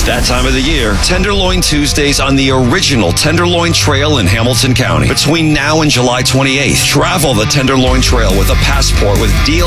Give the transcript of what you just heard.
that time of the year. Tenderloin Tuesdays on the original Tenderloin Trail in Hamilton County. Between now and July 28th, travel the Tenderloin Trail with a passport with deals